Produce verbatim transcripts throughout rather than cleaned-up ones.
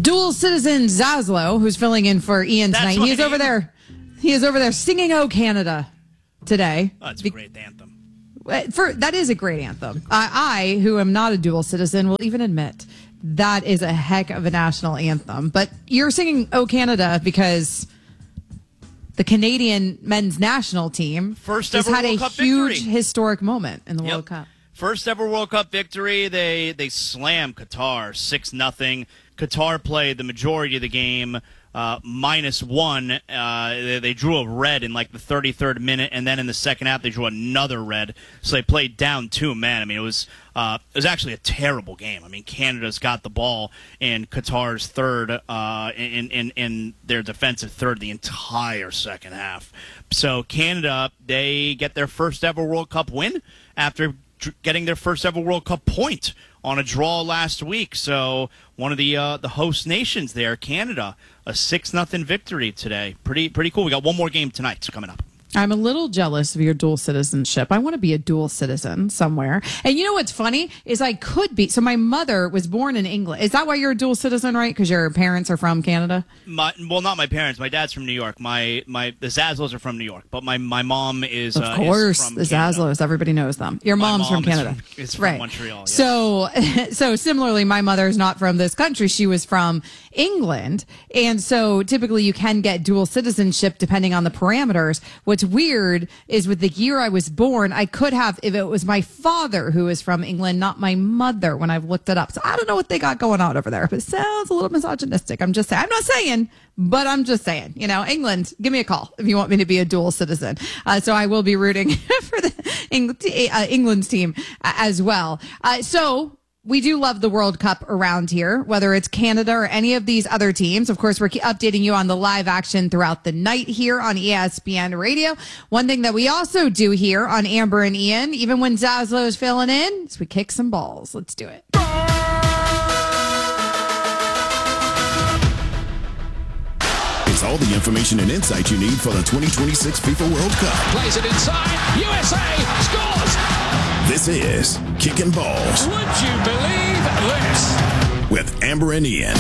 Dual citizen Zaslow, who's filling in for Ian That's tonight. He is over there. He is over there singing "Oh Canada" today. Oh, that's a great anthem. For that is a great anthem. I, I, who am not a dual citizen, will even admit that is a heck of a national anthem. But you're singing "Oh Canada" because the Canadian men's national team First just ever had World a Cup huge victory. historic moment in the Yep. World Cup. First ever World Cup victory. They they slammed Qatar six nothing. Qatar played the majority of the game uh, minus one. Uh, they, they drew a red in like the thirty-third minute, and then in the second half they drew another red. So they played down two men. I mean, it was uh, it was actually a terrible game. I mean, Canada's got the ball in Qatar's third, uh, in, in in their defensive third the entire second half. So Canada, they get their first ever World Cup win after getting their first ever World Cup point on a draw last week. So one of the uh, the host nations there, Canada, a six nothing victory today. Pretty pretty cool. We got one more game tonight coming up. I'm a little jealous of your dual citizenship. I want to be a dual citizen somewhere. And you know what's funny is I could be. So my mother was born in England. Is that why you're a dual citizen, right? Because your parents are from Canada? My, well, not my parents. My dad's from New York. My my the Zaslows are from New York, but my, my mom is Of uh, course, is from the Canada. Zaslows. Everybody knows them. Your My mom's mom from is Canada. from- is from right. Montreal, yes. So, so similarly, my mother's not from this country. She was from England. And so typically you can get dual citizenship depending on the parameters. What's weird is with the year I was born, I could have, if it was my father who is from England, not my mother when I've looked it up. So I don't know what they got going on over there. But it sounds a little misogynistic. I'm just saying. I'm not saying, but I'm just saying, you know, England, give me a call if you want me to be a dual citizen. Uh, so I will be rooting for the Eng- uh, England's team uh, as well. Uh, so we do love the World Cup around here, whether it's Canada or any of these other teams. Of course, we're updating you on the live action throughout the night here on E S P N Radio. One thing that we also do here on Amber and Ian, even when Zaslow is filling in, is we kick some balls. Let's do it. It's all the information and insight you need for the twenty twenty-six FIFA World Cup. Plays it inside. U S A scores. This is Kicking Balls Would you believe this? with Amber and Ian.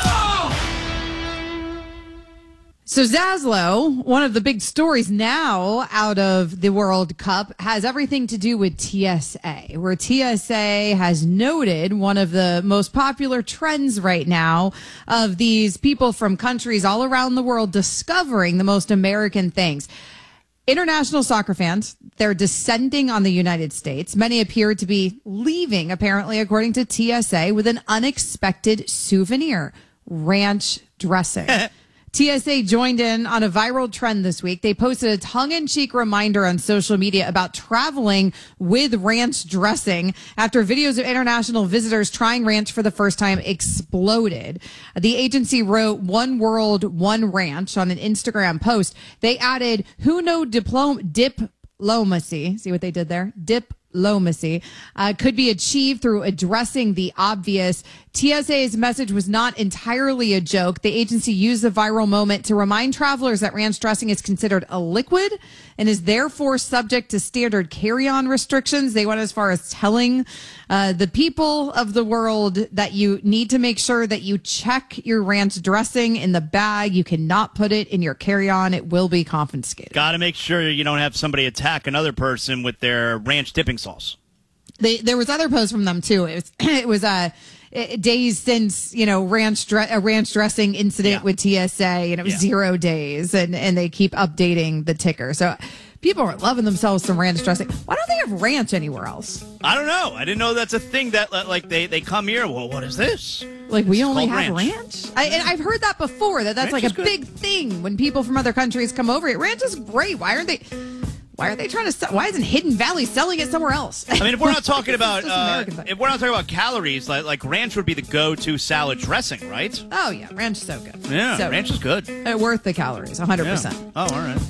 So Zaslow, one of the big stories now out of the World Cup, has everything to do with T S A, where T S A has noted one of the most popular trends right now of these people from countries all around the world discovering the most American things. International soccer fans, they're descending on the United States. Many appear to be leaving, apparently, according to T S A, with an unexpected souvenir, ranch dressing. T S A joined in on a viral trend this week. They posted a tongue-in-cheek reminder on social media about traveling with ranch dressing after videos of international visitors trying ranch for the first time exploded. The agency wrote "One World, One Ranch" on an Instagram post. They added, "Who know diplom- diplomacy?" See what they did there? Dip. Diplomacy uh, could be achieved through addressing the obvious. T S A's message was not entirely a joke. The agency used the viral moment to remind travelers that ranch dressing is considered a liquid and is therefore subject to standard carry-on restrictions. They went as far as telling uh, the people of the world that you need to make sure that you check your ranch dressing in the bag. You cannot put it in your carry-on. It will be confiscated. Got to make sure you don't have somebody attack another person with their ranch dipping sauce. They, there was other posts from them too. It was it was uh, days since you know ranch dre- a ranch dressing incident Yeah. with T S A, and it was Yeah. zero days, and and they keep updating the ticker. So people are loving themselves some ranch dressing. Why don't they have ranch anywhere else? I don't know. I didn't know that's a thing that like they, they come here. Well, what is this? Like we It's only called have ranch. ranch. I, and I've heard that before. That that's Ranch like a is good. big thing when people from other countries come over. here. Ranch is great. Why aren't they? Why are they trying to sell? Why isn't Hidden Valley selling it somewhere else? I mean, if we're not talking It's about just an uh, American thing. if we're not talking about calories, like like ranch would be the go-to salad dressing, right? Oh yeah, ranch is so good. Yeah, so ranch is good. Uh, worth the calories, one hundred Yeah. percent. Oh, all right.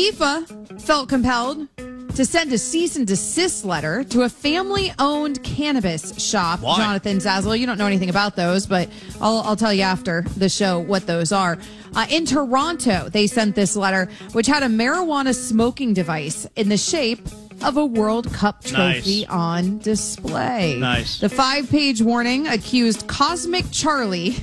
FIFA felt compelled to send a cease and desist letter to a family-owned cannabis shop. Why? Jonathan Zaslow, you don't know anything about those, but I'll, I'll tell you after the show what those are. Uh, in Toronto, they sent this letter, which had a marijuana smoking device in the shape of a World Cup trophy Nice. on display. Nice. The five-page warning accused Cosmic Charlie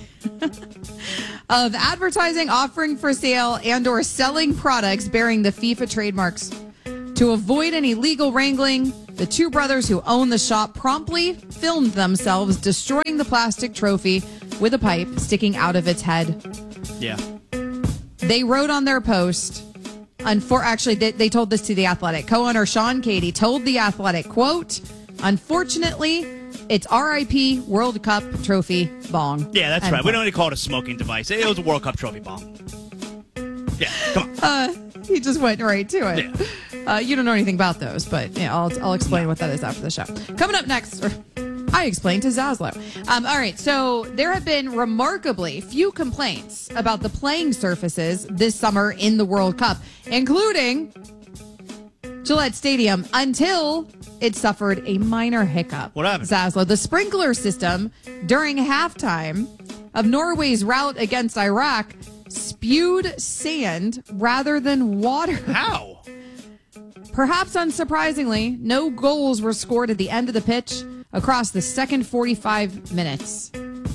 of advertising, offering for sale, and or selling products bearing the FIFA trademarks. To avoid any legal wrangling, the two brothers who own the shop promptly filmed themselves destroying the plastic trophy with a pipe sticking out of its head. Yeah. They wrote on their post, unfor- actually, they, they told this to The Athletic. Co-owner Sean Cady told The Athletic, quote, unfortunately, it's R I P World Cup trophy bong. Yeah, that's End right. We quote. don't need to call it a smoking device. It was a World Cup trophy bomb. Yeah, come on. Uh, he just went right to it. Yeah. Uh, you don't know anything about those, but yeah, I'll, I'll explain what that is after the show. Coming up next, or I explained to Zaslow. Um, all right, so there have been remarkably few complaints about the playing surfaces this summer in the World Cup, including Gillette Stadium, until it suffered a minor hiccup. What happened? Zaslow, the sprinkler system during halftime of Norway's rout against Iraq spewed sand rather than water. How? Perhaps unsurprisingly, no goals were scored at the end of the pitch across the second forty-five minutes.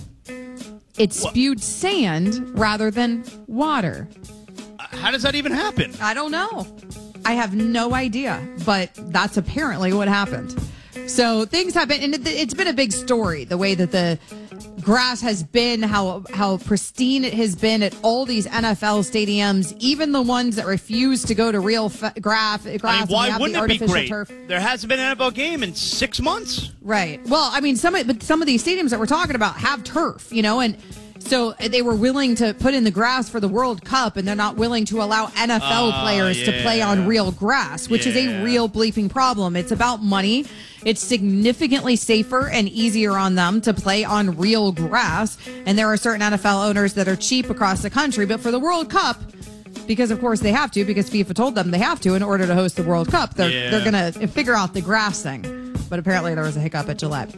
It spewed sand rather than water. Uh, How does that even happen? I don't know. I have no idea, but that's apparently what happened. So things have been, and it, it's been a big story, the way that the grass has been, how how pristine it has been at all these N F L stadiums, even the ones that refuse to go to real fa- graph, grass. I mean, and why have wouldn't the it be artificial great? turf. There hasn't been an N F L game in six months. Right. Well, I mean, some of, but some of these stadiums that we're talking about have turf, you know, and so they were willing to put in the grass for the World Cup, and they're not willing to allow N F L Oh, players to play yeah. on real grass, which is a Yeah. real bleeping problem. It's about money. It's significantly safer and easier on them to play on real grass. And there are certain N F L owners that are cheap across the country, but for the World Cup, because of course they have to, because FIFA told them they have to in order to host the World Cup, they're Yeah. they're going to figure out the grass thing. But apparently there was a hiccup at Gillette.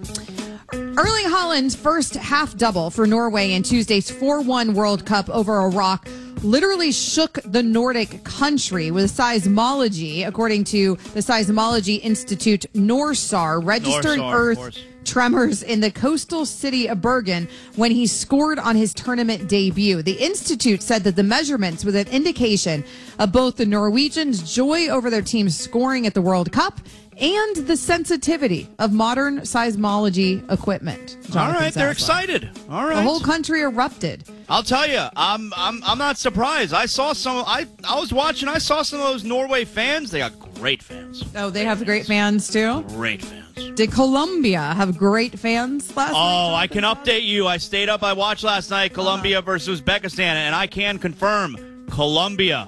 Erling Haaland's first half double for Norway in Tuesday's four one World Cup over Iraq literally shook the Nordic country with seismology, according to the Seismology Institute NORSAR, registered NORSAR, of earth course. tremors in the coastal city of Bergen when he scored on his tournament debut. The Institute said that the measurements was an indication of both the Norwegians' joy over their team's scoring at the World Cup and the sensitivity of modern seismology equipment. All Jonathan right, they're Zaslow. excited. All right. The whole country erupted. I'll tell you, I'm I'm I'm not surprised. I saw some. I I was watching. I saw some of those Norway fans. They got great fans. Oh, they have great fans too? Great fans. Did Colombia have great fans last night? Oh, I can Jonathan? update you. I stayed up. I watched last night Colombia versus Uzbekistan, and I can confirm Colombia,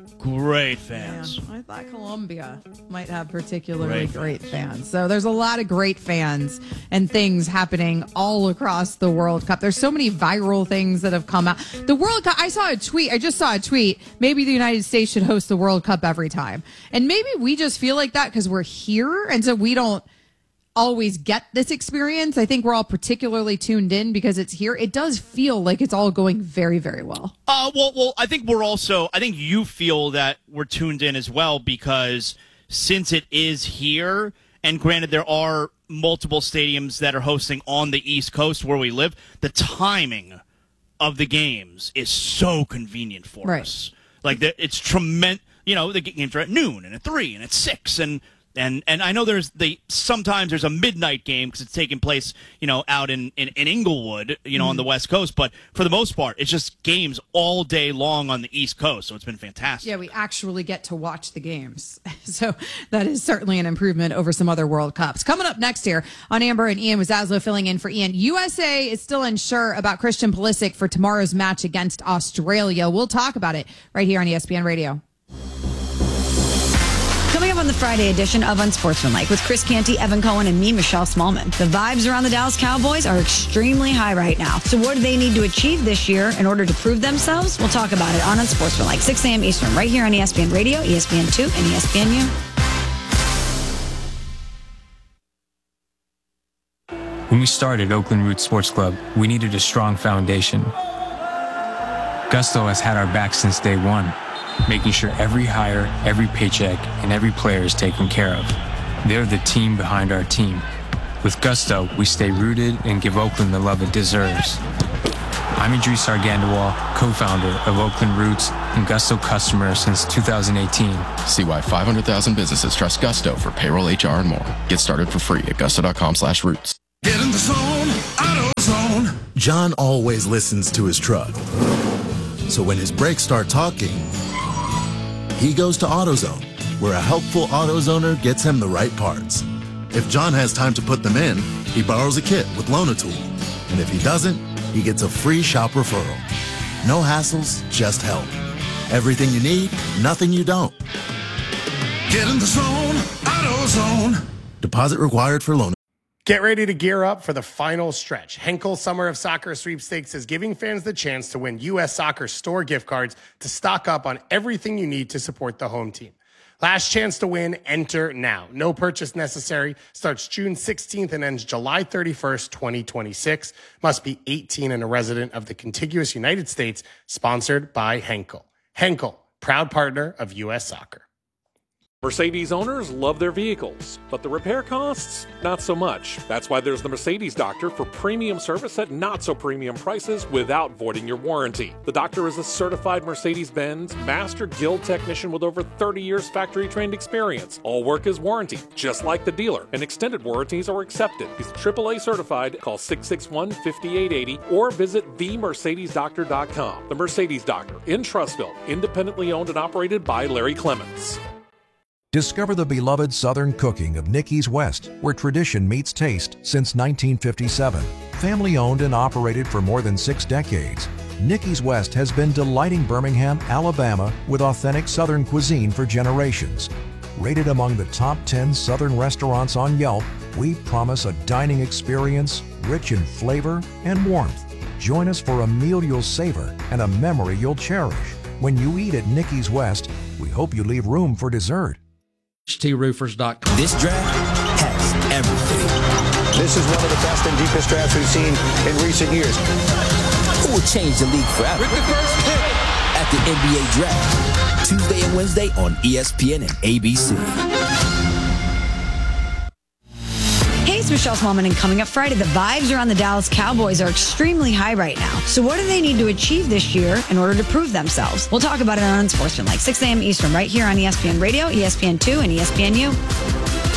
great fans. Yeah, I thought Colombia might have particularly Great great, fans. So there's a lot of great fans and things happening all across the World Cup. There's so many viral things that have come out. The World Cup, I saw a tweet. I just saw a tweet. Maybe the United States should host the World Cup every time. And maybe we just feel like that because we're here. And so we don't always get this experience. I think we're all particularly tuned in because it's here. It does feel like it's all going very, very well. Uh, well, well, I think we're also. I think you feel that we're tuned in as well because since it is here, and granted, there are multiple stadiums that are hosting on the East Coast where we live. The timing of the games is so convenient for Right. us. Like the, it's tremendous. You know, the games are at noon and at three and at six and. And and I know there's the sometimes there's a midnight game because it's taking place, you know, out in, in, in Inglewood, you know, Mm-hmm. on the West Coast. But for the most part, it's just games all day long on the East Coast. So it's been fantastic. Yeah, we actually get to watch the games. So that is certainly an improvement over some other World Cups. Coming up next here on Amber and Ian with Zaslow filling in for Ian. U S A is still unsure about Christian Pulisic for tomorrow's match against Australia. We'll talk about it right here on E S P N Radio. Coming up on the Friday edition of Unsportsmanlike with Chris Canty, Evan Cohen, and me, Michelle Smallman. The vibes around the Dallas Cowboys are extremely high right now. So what do they need to achieve this year in order to prove themselves? We'll talk about it on Unsportsmanlike, six a.m. Eastern, right here on E S P N Radio, E S P N two, and E S P N U. When we started Oakland Roots Sports Club, we needed a strong foundation. Gusto has had our back since day one. making sure every hire, every paycheck, and every player is taken care of. They're the team behind our team. With Gusto, we stay rooted and give Oakland the love it deserves. I'm Idris Argandawal, co-founder of Oakland Roots and Gusto customer since two thousand eighteen. See why five hundred thousand businesses trust Gusto for payroll, H R, and more. Get started for free at gusto.com slash roots. Get in the zone, AutoZone. John always listens to his truck. So when his brakes start talking, he goes to AutoZone, where a helpful AutoZoner gets him the right parts. If John has time to put them in, he borrows a kit with Loan-A-Tool. And if he doesn't, he gets a free shop referral. No hassles, just help. Everything you need, nothing you don't. Get in the zone, AutoZone. Deposit required for loan. Get ready to gear up for the final stretch. Henkel Summer of Soccer Sweepstakes is giving fans the chance to win U S Soccer store gift cards to stock up on everything you need to support the home team. Last chance to win, enter now. No purchase necessary. Starts June sixteenth and ends July thirty-first, twenty twenty-six. Must be eighteen and a resident of the contiguous United States. Sponsored by Henkel. Henkel, proud partner of U S Soccer. Mercedes owners love their vehicles, but the repair costs, not so much. That's why there's the Mercedes Doctor for premium service at not so premium prices without voiding your warranty. The Doctor is a certified Mercedes-Benz Master Guild technician with over thirty years factory trained experience. All work is warranty, just like the dealer, and extended warranties are accepted. He's triple A certified. Call six six one, five eight eight zero or visit the mercedes doctor dot com. The Mercedes Doctor in Trussville, independently owned and operated by Larry Clements. Discover the beloved Southern cooking of Nicky's West, where tradition meets taste since nineteen fifty-seven. Family owned and operated for more than six decades, Nicky's West has been delighting Birmingham, Alabama with authentic Southern cuisine for generations. Rated among the top ten Southern restaurants on Yelp, we promise a dining experience rich in flavor and warmth. Join us for a meal you'll savor and a memory you'll cherish. When you eat at Nicky's West, we hope you leave room for dessert. H T roofers dot com. This draft has everything. This is one of the best and deepest drafts we've seen in recent years. Who will change the league forever? With the first pick at the N B A Draft, Tuesday and Wednesday on E S P N and A B C. Hey, it's Michelle Smallman, and coming up Friday, the vibes around the Dallas Cowboys are extremely high right now. So what do they need to achieve this year in order to prove themselves? We'll talk about it on Unsportsmanlike, six a.m. Eastern, right here on E S P N Radio, E S P N two, and E S P N U.